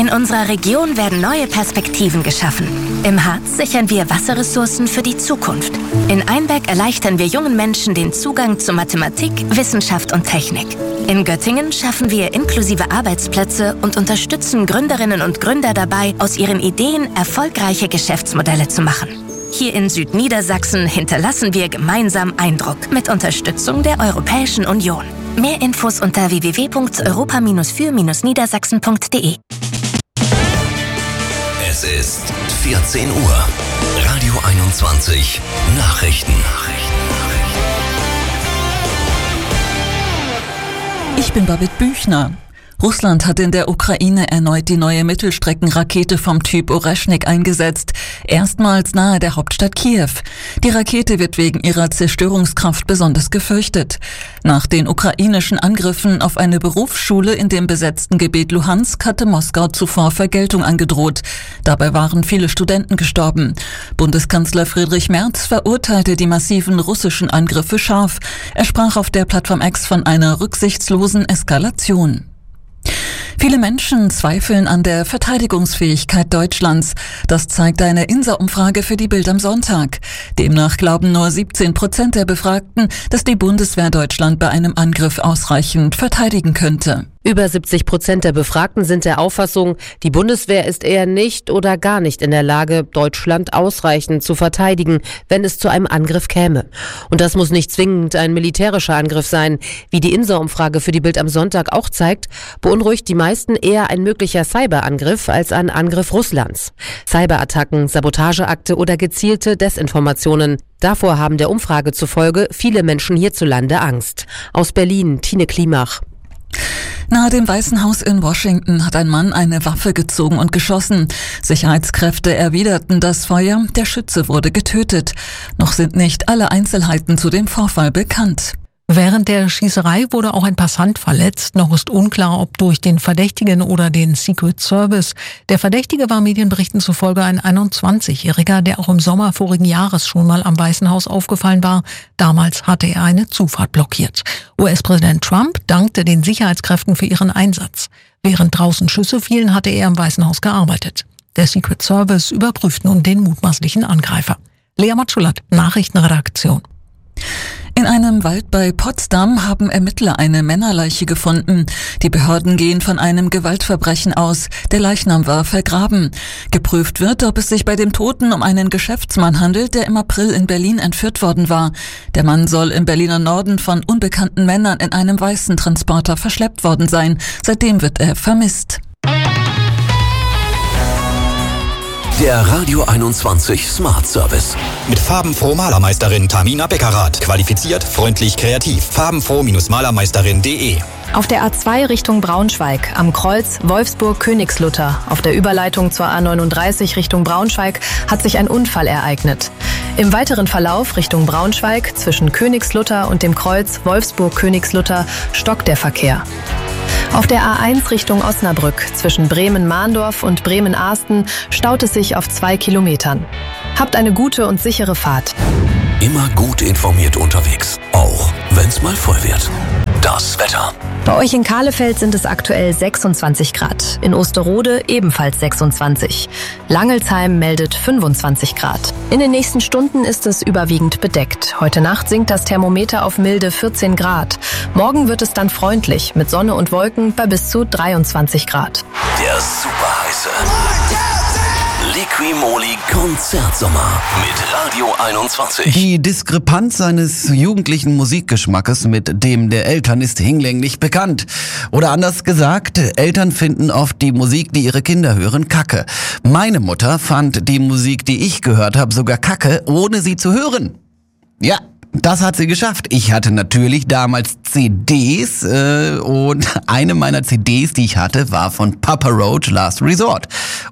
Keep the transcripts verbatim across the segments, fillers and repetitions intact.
In unserer Region werden neue Perspektiven geschaffen. Im Harz sichern wir Wasserressourcen für die Zukunft. In Einbeck erleichtern wir jungen Menschen den Zugang zu Mathematik, Wissenschaft und Technik. In Göttingen schaffen wir inklusive Arbeitsplätze und unterstützen Gründerinnen und Gründer dabei, aus ihren Ideen erfolgreiche Geschäftsmodelle zu machen. Hier in Südniedersachsen hinterlassen wir gemeinsam Eindruck mit Unterstützung der Europäischen Union. Mehr Infos unter w w w punkt europa für niedersachsen punkt de. Es ist vierzehn Uhr. Radio einundzwanzig. Nachrichten. Ich bin Babette Büchner. Russland hat in der Ukraine erneut die neue Mittelstreckenrakete vom Typ Oreschnik eingesetzt, erstmals nahe der Hauptstadt Kiew. Die Rakete wird wegen ihrer Zerstörungskraft besonders gefürchtet. Nach den ukrainischen Angriffen auf eine Berufsschule in dem besetzten Gebiet Luhansk hatte Moskau zuvor Vergeltung angedroht. Dabei waren viele Studenten gestorben. Bundeskanzler Friedrich Merz verurteilte die massiven russischen Angriffe scharf. Er sprach auf der Plattform X von einer rücksichtslosen Eskalation. Viele Menschen zweifeln an der Verteidigungsfähigkeit Deutschlands. Das zeigt eine INSA-Umfrage für die Bild am Sonntag. Demnach glauben nur siebzehn Prozent der Befragten, dass die Bundeswehr Deutschland bei einem Angriff ausreichend verteidigen könnte. Über siebzig Prozent der Befragten sind der Auffassung, die Bundeswehr ist eher nicht oder gar nicht in der Lage, Deutschland ausreichend zu verteidigen, wenn es zu einem Angriff käme. Und das muss nicht zwingend ein militärischer Angriff sein. Wie die INSA-Umfrage für die Bild am Sonntag auch zeigt, beunruhigt die meisten eher ein möglicher Cyberangriff als ein Angriff Russlands. Cyberattacken, Sabotageakte oder gezielte Desinformationen. Davor haben der Umfrage zufolge viele Menschen hierzulande Angst. Aus Berlin, Tine Klimach. Nahe dem Weißen Haus in Washington hat ein Mann eine Waffe gezogen und geschossen. Sicherheitskräfte erwiderten das Feuer. Der Schütze wurde getötet. Noch sind nicht alle Einzelheiten zu dem Vorfall bekannt. Während der Schießerei wurde auch ein Passant verletzt. Noch ist unklar, ob durch den Verdächtigen oder den Secret Service. Der Verdächtige war Medienberichten zufolge ein einundzwanzigjähriger, der auch im Sommer vorigen Jahres schon mal am Weißen Haus aufgefallen war. Damals hatte er eine Zufahrt blockiert. U S-Präsident Trump dankte den Sicherheitskräften für ihren Einsatz. Während draußen Schüsse fielen, hatte er im Weißen Haus gearbeitet. Der Secret Service überprüft nun den mutmaßlichen Angreifer. Lea Matschulat, Nachrichtenredaktion. In einem Wald bei Potsdam haben Ermittler eine Männerleiche gefunden. Die Behörden gehen von einem Gewaltverbrechen aus. Der Leichnam war vergraben. Geprüft wird, ob es sich bei dem Toten um einen Geschäftsmann handelt, der im April in Berlin entführt worden war. Der Mann soll im Berliner Norden von unbekannten Männern in einem weißen Transporter verschleppt worden sein. Seitdem wird er vermisst. Der Radio einundzwanzig Smart Service. Mit farbenfroh Malermeisterin Tamina Beckerath. Qualifiziert, freundlich, kreativ. farbenfroh Malermeisterin punkt de. Auf der A zwei Richtung Braunschweig, am Kreuz Wolfsburg-Königslutter, auf der Überleitung zur A neununddreißig Richtung Braunschweig, hat sich ein Unfall ereignet. Im weiteren Verlauf Richtung Braunschweig, zwischen Königslutter und dem Kreuz Wolfsburg-Königslutter, stockt der Verkehr. Auf der A eins Richtung Osnabrück, zwischen Bremen-Mahndorf und Bremen-Ahsten, staut es sich auf zwei Kilometern. Habt eine gute und sichere Fahrt. Immer gut informiert unterwegs, auch wenn's mal voll wird. Das Wetter. Bei euch in Kahlefeld sind es aktuell sechsundzwanzig Grad, in Osterode ebenfalls sechsundzwanzig. Langelsheim meldet fünfundzwanzig Grad. In den nächsten Stunden ist es überwiegend bedeckt. Heute Nacht sinkt das Thermometer auf milde vierzehn Grad. Morgen wird es dann freundlich, mit Sonne und Wolken bei bis zu dreiundzwanzig Grad. Der superheiße Liqui-Moly Konzertsommer mit Radio einundzwanzig. Die Diskrepanz seines jugendlichen Musikgeschmackes mit dem der Eltern ist hinlänglich bekannt. Oder anders gesagt, Eltern finden oft die Musik, die ihre Kinder hören, kacke. Meine Mutter fand die Musik, die ich gehört habe, sogar kacke, ohne sie zu hören. Ja. Das hat sie geschafft. Ich hatte natürlich damals C Ds äh, und eine meiner C Ds, die ich hatte, war von Papa Roach Last Resort.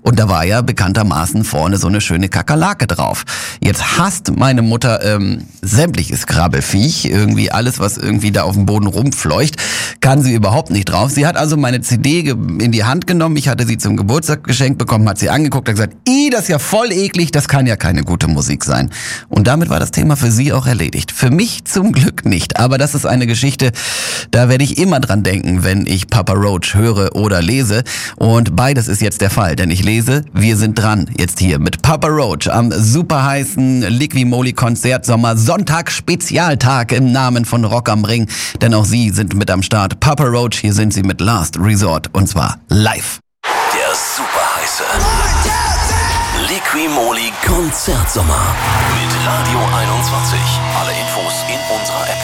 Und da war ja bekanntermaßen vorne so eine schöne Kakerlake drauf. Jetzt hasst meine Mutter ähm, sämtliches Krabbelfiech, irgendwie alles, was irgendwie da auf dem Boden rumfleucht, kann sie überhaupt nicht drauf. Sie hat also meine C D in die Hand genommen, ich hatte sie zum Geburtstag geschenkt bekommen, hat sie angeguckt, hat gesagt, ih, das ist ja voll eklig, das kann ja keine gute Musik sein. Und damit war das Thema für sie auch erledigt. Für mich zum Glück nicht, aber das ist eine Geschichte, da werde ich immer dran denken, wenn ich Papa Roach höre oder lese. Und beides ist jetzt der Fall, denn ich lese, wir sind dran, jetzt hier mit Papa Roach am super heißen Liqui-Moly Konzertsommer Sonntag Spezialtag im Namen von Rock am Ring, denn auch sie sind mit am Start. Papa Roach, hier sind sie mit Last Resort und zwar live. Der super heiße Liqui-Moly Konzertsommer mit Radio einundzwanzig. Alle Infos in unserer App.